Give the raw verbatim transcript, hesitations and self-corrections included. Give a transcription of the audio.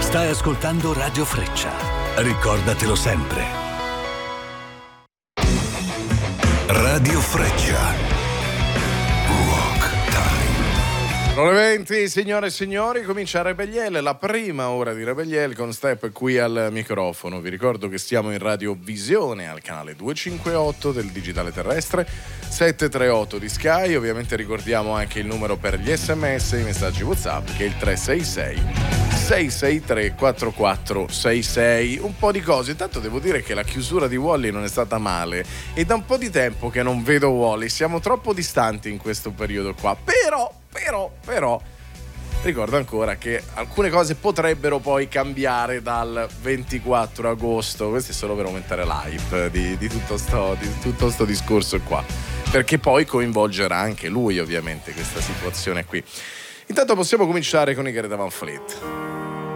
Stai ascoltando Radio Freccia. Ricordatelo sempre. Radio Freccia. Ore venti, signore e signori, comincia Rebelliele, la prima ora di Rebelliele con Step qui al microfono. Vi ricordo che stiamo in radiovisione al canale duecentocinquantotto del digitale terrestre, settecentotrentotto di Sky. Ovviamente ricordiamo anche il numero per gli sms e i messaggi WhatsApp, che è il tre sei sei sei sei tre quattro quattro sei sei. Un po' di cose. Intanto devo dire che la chiusura di Wall-E non è stata male e da un po' di tempo che non vedo Wall-E, siamo troppo distanti in questo periodo qua, però Però, però, ricordo ancora che alcune cose potrebbero poi cambiare dal ventiquattro agosto. Questo è solo per aumentare l'hype di, di, tutto sto, di tutto sto discorso qua, perché poi coinvolgerà anche lui, ovviamente, questa situazione qui. Intanto possiamo cominciare con i Greta Van Fleet.